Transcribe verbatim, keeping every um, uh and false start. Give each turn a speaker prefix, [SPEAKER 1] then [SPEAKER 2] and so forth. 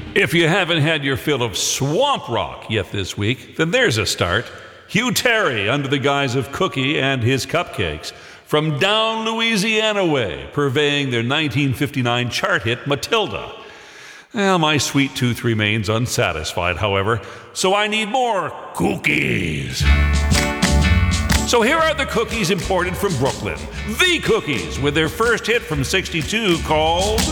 [SPEAKER 1] If you haven't had your fill of swamp rock yet this week, then there's a start. Hugh Terry under the guise of Cookie and his Cupcakes. From down Louisiana way, purveying their nineteen fifty-nine chart hit, Matilda. Well, my sweet tooth remains unsatisfied, however, so I need more cookies. So here are the cookies imported from Brooklyn. The Cookies, with their first hit from sixty-two called